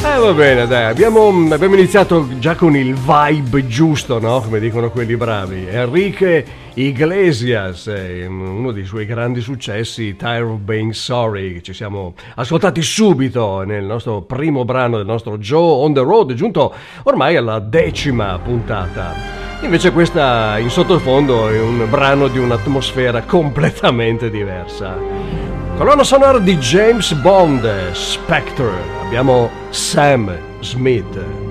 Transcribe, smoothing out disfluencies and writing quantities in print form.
Va bene, dai, abbiamo iniziato già con il vibe giusto, no? Come dicono quelli bravi. Enrique Iglesias, uno dei suoi grandi successi, Tired of Being Sorry, che ci siamo ascoltati subito nel nostro primo brano del nostro Joe on the Road, giunto ormai alla 10ª puntata. Invece questa in sottofondo è un brano di un'atmosfera completamente diversa. Colonna sonora di James Bond, Spectre, abbiamo Sam Smith.